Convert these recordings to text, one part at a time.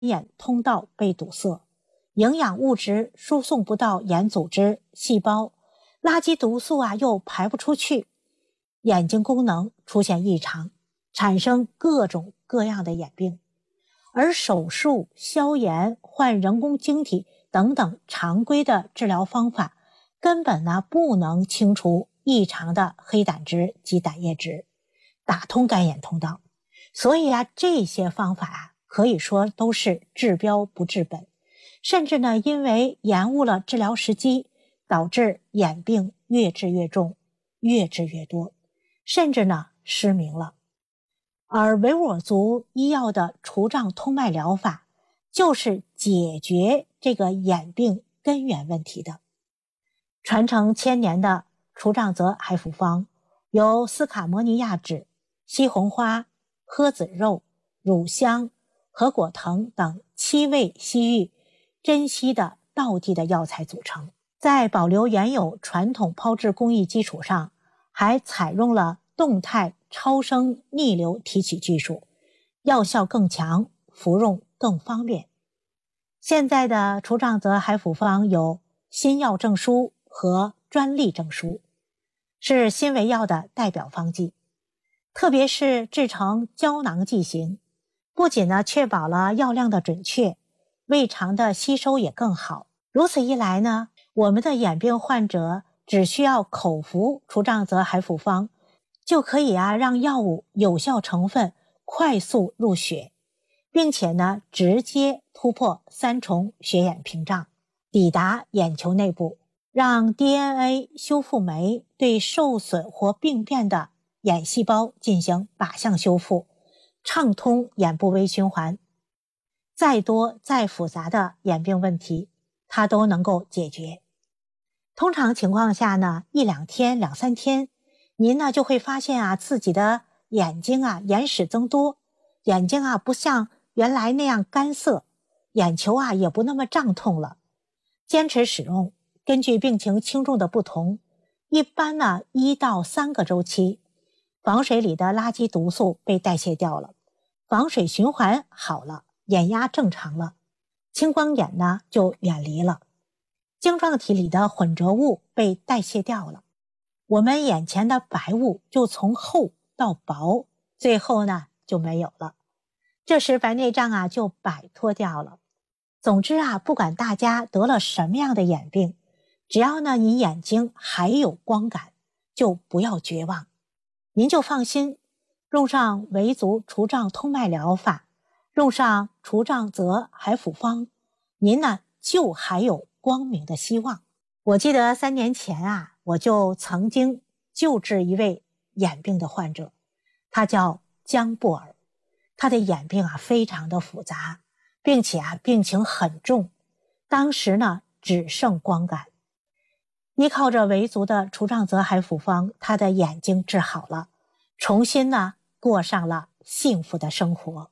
眼通道被堵塞，营养物质输送不到眼组织、细胞，垃圾毒素又排不出去，眼睛功能出现异常，产生各种各样的眼病。而手术、消炎、换人工晶体等等常规的治疗方法根本不能清除异常的黑胆汁及胆液质，打通干眼通道。所以这些方法可以说都是治标不治本，甚至因为延误了治疗时机，导致眼病越治越重，越治越多，甚至失明了。而维吾尔族医药的除障通脉疗法就是解决这个眼病根源问题的。传承1000年的除障泽海府方，由斯卡摩尼亚脂、西红花、诃子肉、乳香、合果藤等7味西域珍稀的道地的药材组成，在保留原有传统炮制工艺基础上，还采用了动态超声逆流提取技术，药效更强，服用更方便。现在的除障泽海府方有新药证书和专利证书，是新为药的代表方剂。特别是制成胶囊剂型，不仅确保了药量的准确，胃肠的吸收也更好。如此一来我们的眼病患者只需要口服除障泽海府方，就可以让药物有效成分快速入血，并且直接突破3重血眼屏障，抵达眼球内部，让 DNA 修复酶对受损或病变的眼细胞进行靶向修复，畅通眼部微循环。再多再复杂的眼病问题，它都能够解决。通常情况下1-2天、2-3天，您就会发现自己的眼睛眼屎增多，眼睛不像原来那样干涩，眼球也不那么胀痛了。坚持使用，根据病情轻重的不同，一般1到3个周期，房水里的垃圾毒素被代谢掉了，房水循环好了，眼压正常了，青光眼就远离了，晶状体里的混浊物被代谢掉了，我们眼前的白雾就从厚到薄，最后就没有了。这时白内障就摆脱掉了。总之不管大家得了什么样的眼病，只要你眼睛还有光感，就不要绝望，您就放心，用上维族除障通脉疗法，用上除障泽海府方，您就还有光明的希望。我记得3年前我就曾经救治一位眼病的患者，他叫江布尔，他的眼病非常的复杂，并且病情很重，当时只剩光感。依靠着维族的除障泽海府方，他的眼睛治好了，重新过上了幸福的生活。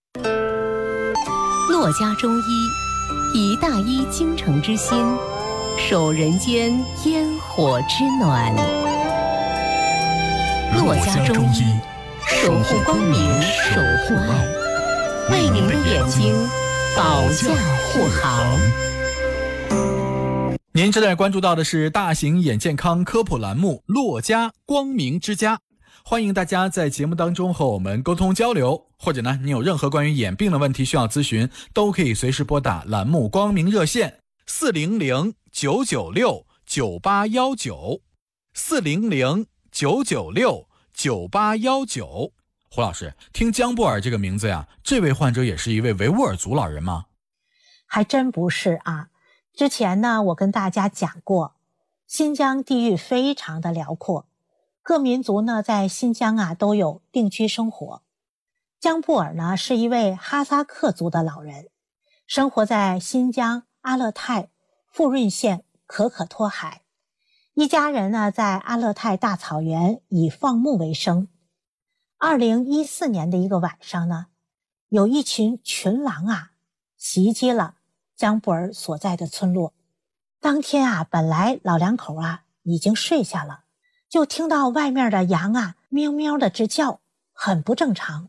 骆家中医，以大医精诚之心，守人间烟火之暖。骆家中医，守护光明，守护爱，为您的眼睛保驾护航。 您正在关注到的是大型眼健康科普栏目《骆家光明之家》，欢迎大家在节目当中和我们沟通交流，或者你有任何关于眼病的问题需要咨询，都可以随时拨打栏目光明热线400-996-9819 400-996-9819。胡老师，听江布尔这个名字呀，这位患者也是一位维吾尔族老人吗？ 还真不是之前我跟大家讲过，新疆地域非常的辽阔，各民族在新疆都有定居生活。江布尔是一位哈萨克族的老人，生活在新疆阿勒泰富润县可可托海，一家人在阿勒泰大草原以放牧为生。2014年的一个晚上有一群群狼袭击了江布尔所在的村落。当天本来老两口已经睡下了，就听到外面的羊喵喵的直叫，很不正常。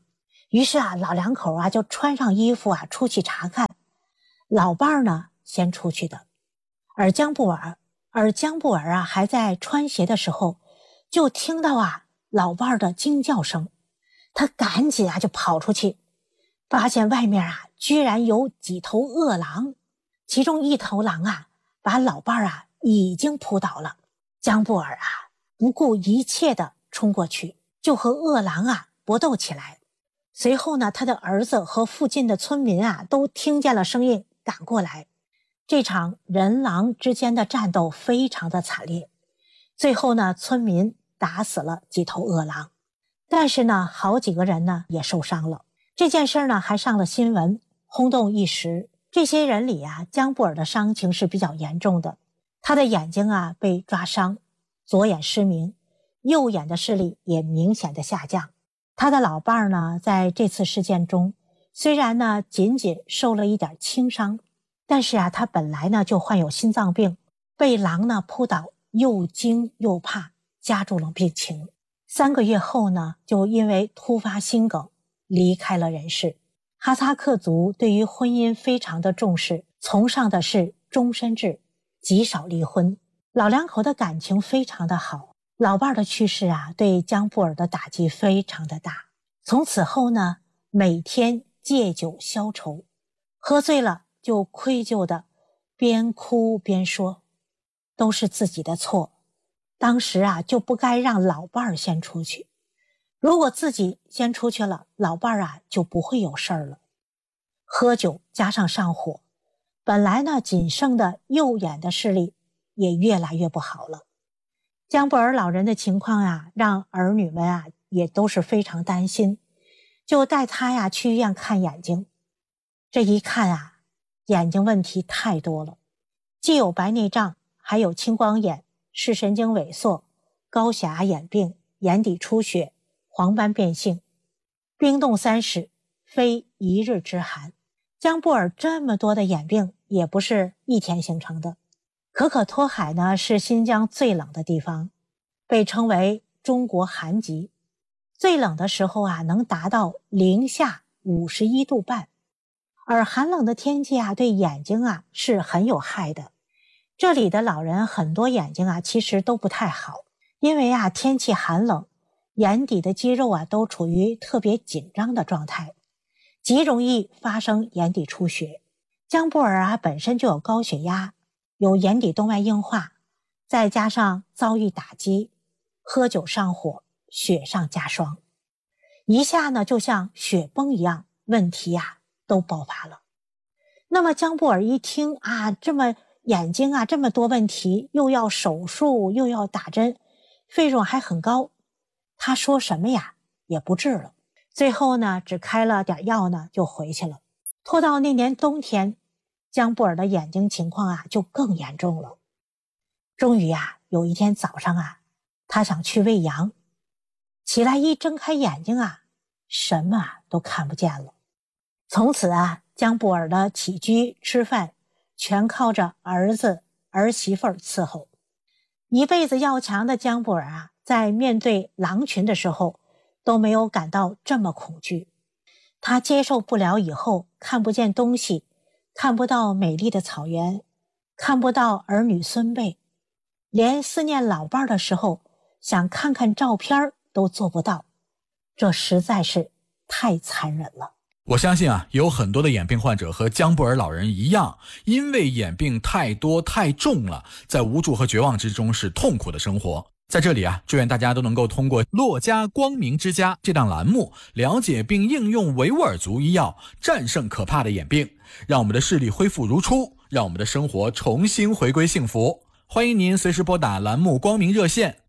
于是老两口就穿上衣服出去查看。老伴儿呢先出去的，而江布尔还在穿鞋的时候，就听到老伴儿的惊叫声。他赶紧就跑出去，发现外面居然有几头饿狼，其中一头狼把老伴儿已经扑倒了。江布尔不顾一切的冲过去，就和饿狼搏斗起来。随后呢，他的儿子和附近的村民都听见了声音赶过来。这场人狼之间的战斗非常的惨烈，最后呢，村民打死了几头饿狼，但是呢，好几个人呢也受伤了。这件事呢还上了新闻，轰动一时。这些人里江布尔的伤情是比较严重的，他的眼睛被抓伤，左眼失明，右眼的视力也明显的下降。他的老伴儿呢，在这次事件中，虽然呢仅仅受了一点轻伤，但是他本来呢就患有心脏病，被狼呢扑倒，又惊又怕，加重了病情。3个月后呢，就因为突发心梗离开了人世。哈萨克族对于婚姻非常的重视，崇尚的是终身制，极少离婚。老两口的感情非常的好。老伴儿的去世对江布尔的打击非常的大。从此后呢，每天借酒消愁，喝醉了就愧疚的边哭边说，都是自己的错，当时就不该让老伴儿先出去，如果自己先出去了，老伴儿就不会有事儿了。喝酒加上上火，本来呢仅剩的右眼的视力也越来越不好了。江布尔老人的情况让儿女们也都是非常担心，就带他去医院看眼睛。这一看眼睛问题太多了，既有白内障，还有青光眼、视神经萎缩、高血压眼病、眼底出血、黄斑变性。冰冻三尺，非一日之寒。江布尔这么多的眼病也不是一天形成的。可可托海呢是新疆最冷的地方，被称为中国寒极。最冷的时候能达到零下51度半。而寒冷的天气对眼睛是很有害的。这里的老人很多眼睛其实都不太好，因为天气寒冷，眼底的肌肉都处于特别紧张的状态，极容易发生眼底出血。江布尔本身就有高血压，有眼底动脉硬化，再加上遭遇打击，喝酒上火，雪上加霜，一下呢就像雪崩一样，问题都爆发了。那么江布尔一听这么眼睛这么多问题，又要手术又要打针，费用还很高，他说什么也不治了。最后呢只开了点药呢就回去了。拖到那年冬天，江布尔的眼睛情况就更严重了。终于有一天早上他想去喂羊，起来一睁开眼睛什么都看不见了。从此江布尔的起居吃饭全靠着儿子儿媳妇伺候。一辈子要强的江布尔在面对狼群的时候都没有感到这么恐惧。他接受不了以后看不见东西，看不到美丽的草原，看不到儿女孙辈，连思念老伴儿的时候想看看照片都做不到，这实在是太残忍了。 我相信有很多的眼病患者和江布尔老人一样，因为眼病太多太重了，在无助和绝望之中是痛苦的生活。在这里祝愿大家都能够通过洛家光明之家这档栏目，了解并应用维吾尔族医药，战胜可怕的眼病，让我们的视力恢复如初，让我们的生活重新回归幸福。欢迎您随时拨打栏目光明热线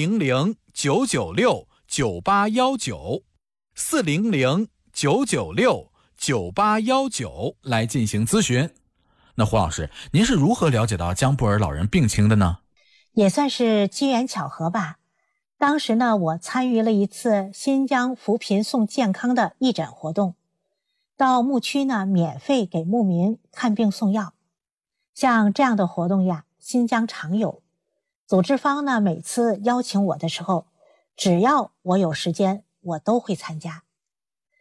400-996-9819 400-996-9819来进行咨询。那胡老师，您是如何了解到江布尔老人病情的呢？ 也算是机缘巧合吧。当时呢，我参与了一次新疆扶贫送健康的义诊活动，到牧区呢免费给牧民看病送药。像这样的活动新疆常有。组织方呢每次邀请我的时候，只要我有时间，我都会参加。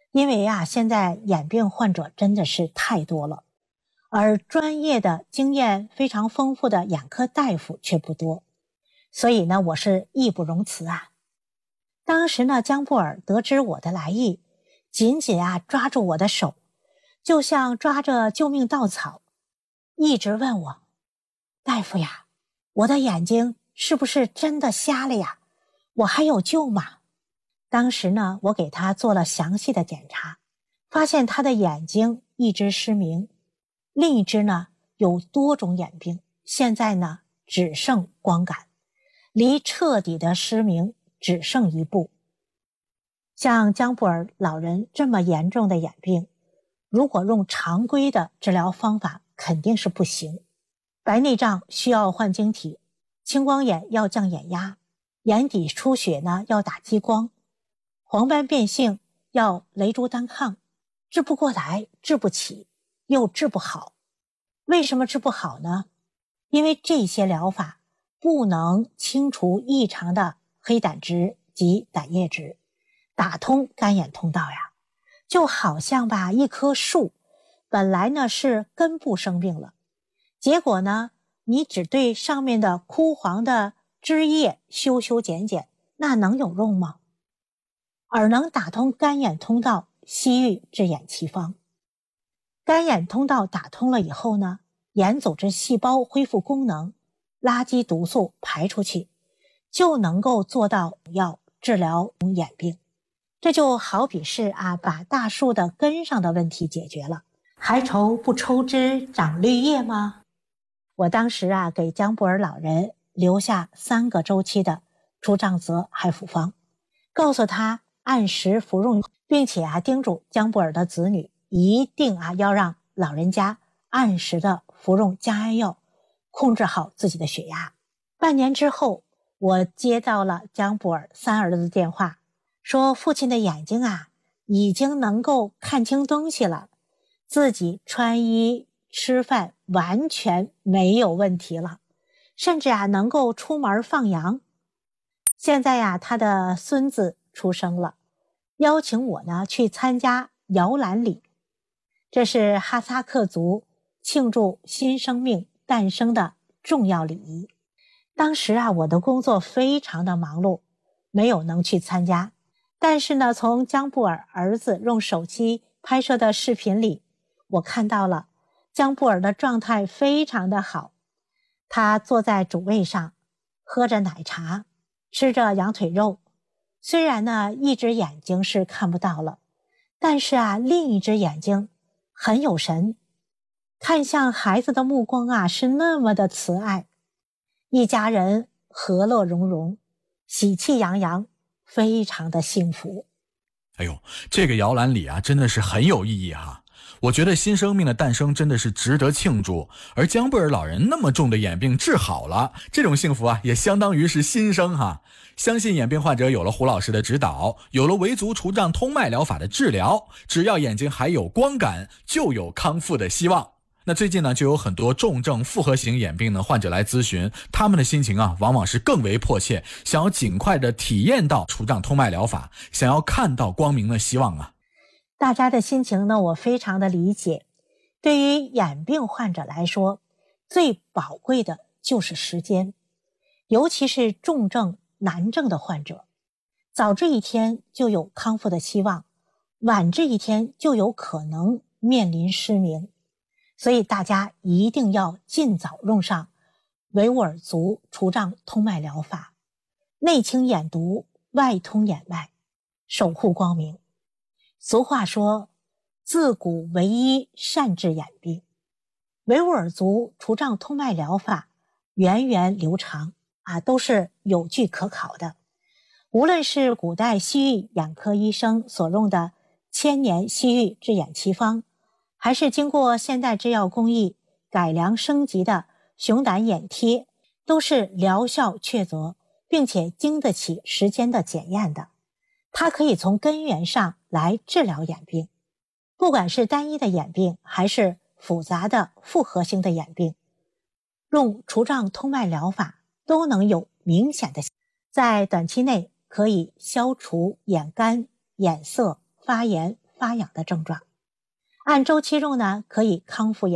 因为现在眼病患者真的是太多了，而专业的经验非常丰富的眼科大夫却不多，所以呢，我是义不容辞啊。当时呢，江布尔得知我的来意，紧紧抓住我的手，就像抓着救命稻草，一直问我：大夫呀，我的眼睛是不是真的瞎了呀？我还有救吗？当时呢，我给他做了详细的检查，发现他的眼睛一只失明，另一只呢有多种眼病，现在呢只剩光感，离彻底的失明只剩一步。像江布尔老人这么严重的眼病，如果用常规的治疗方法肯定是不行。白内障需要换晶体，青光眼要降眼压，眼底出血呢要打激光，黄斑变性要雷珠单抗，治不过来，治不起，又治不好。为什么治不好呢？因为这些疗法不能清除异常的黑胆汁及胆液质，打通干眼通道呀，就好像一棵树本来呢是根部生病了，结果呢你只对上面的枯黄的枝叶修剪，那能有用吗？而能打通干眼通道，西域治眼奇方。干眼通道打通了以后呢，眼组织细胞恢复功能，垃圾毒素排出去，就能够做到要治疗眼病。这就好比是把大树的根上的问题解决了，还愁不抽枝长绿叶吗？我当时给江布尔老人留下3个周期的除障泽海辅方，告诉他按时服用，并且叮嘱江布尔的子女一定要让老人家按时的服用降压药，控制好自己的血压。半年之后，我接到了江布尔3儿子的电话，说父亲的眼睛已经能够看清东西了，自己穿衣吃饭完全没有问题了，甚至能够出门放羊。现在他的孙子出生了，邀请我呢去参加摇篮礼，这是哈萨克族庆祝新生命诞生的重要礼仪。当时我的工作非常的忙碌，没有能去参加，但是呢，从江布尔儿子用手机拍摄的视频里，我看到了江布尔的状态非常的好。他坐在主位上，喝着奶茶，吃着羊腿肉。虽然呢，一只眼睛是看不到了，但是另一只眼睛很有神，看向孩子的目光是那么的慈爱。一家人和乐融融，喜气洋洋，非常的幸福。 哎呦，这个摇篮礼真的是很有意义哈。我觉得新生命的诞生真的是值得庆祝，而江布尔老人那么重的眼病治好了，这种幸福也相当于是新生哈。相信眼病患者有了胡老师的指导，有了维族除障通脉疗法的治疗，只要眼睛还有光感，就有康复的希望。那最近呢，就有很多重症复合型眼病的患者来咨询，他们的心情往往是更为迫切，想要尽快的体验到除障通脉疗法，想要看到光明的希望大家的心情呢，我非常的理解。对于眼病患者来说，最宝贵的就是时间，尤其是重症难症的患者，早治一天就有康复的希望，晚治一天就有可能面临失明。所以大家一定要尽早用上维吾尔族除障通脉疗法，内清眼毒，外通眼脉，守护光明。俗话说，自古唯一善治眼病。维吾尔族除障通脉疗法源远流长都是有据可考的。无论是古代西域眼科医生所用的千年西域治眼奇方，还是经过现代制药工艺改良升级的熊胆眼贴，都是疗效确凿，并且经得起时间的检验的。它可以从根源上来治疗眼病，不管是单一的眼病还是复杂的复合性的眼病，用除障通脉疗法都能有明显的，在短期内可以消除眼干、眼涩、发炎、 发痒的症状。按周期用呢，可以康复眼